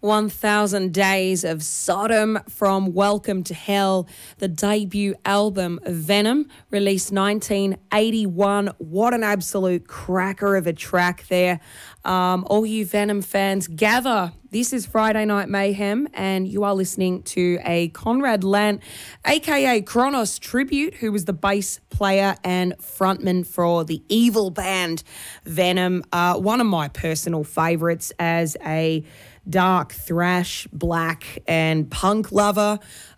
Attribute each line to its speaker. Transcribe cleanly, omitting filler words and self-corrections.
Speaker 1: 1000 Days of Sodom from Welcome to Hell, the debut album Venom, released 1981. What an absolute cracker of a track there. All you Venom fans, gather. This is Friday Night Mayhem, and you are listening to a Conrad Lant, a.k.a. Kronos tribute, who was the bass player and frontman for the evil band Venom. One of my personal favourites as a dark thrash, black and punk lover.